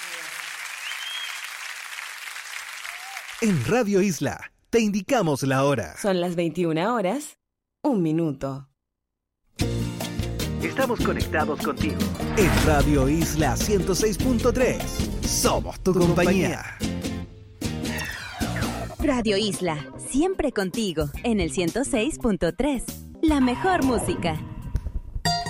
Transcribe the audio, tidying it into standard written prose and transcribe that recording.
En Radio Isla, te indicamos la hora. Son las 21 horas, 1 minuto. Estamos conectados contigo. En Radio Isla 106.3. Somos tu compañía. Radio Isla, siempre contigo, en el 106.3. La mejor música.